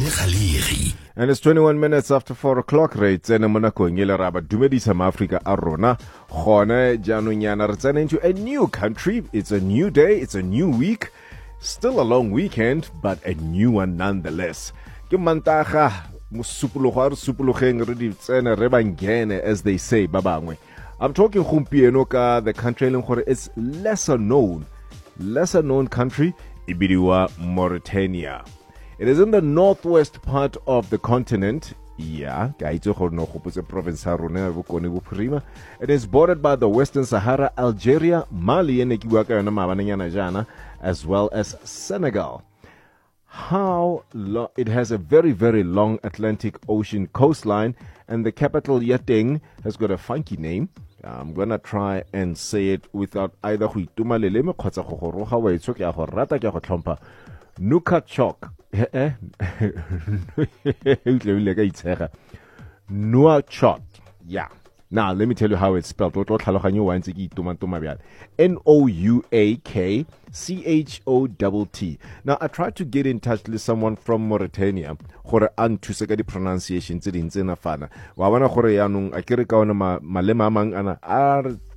And it's 21 minutes after 4 o'clock, right? Tsena mo nakong e le ra ba dumedisa maAfrika a rona gone jaanong yana re tsena into a new country. It's a new day, it's a new week, still a long weekend, but a new one nonetheless. Ke mantaga musupologo a re supologeng re di tsena re bangene, as they say ba bangwe. I'm talking gompieno ka the country leng gore it's lesser known country, e bidiwa Mauritania. It is in the northwest part of the continent. Yeah, it is bordered by the Western Sahara, Algeria, Mali, as well as Senegal. It has a very, very long Atlantic Ocean coastline, and the capital, Yating, has got a funky name. I'm going to try and say it without either Nouakchott. Nouakchott. Yeah. Now, let me tell you how it's spelled. Nouakchott. Now, I tried to get in touch with someone from Mauritania. Gore an thuse di pronunciation tse dintse na fana. Wa bona gore yanong a kere ka ona malema mang ana a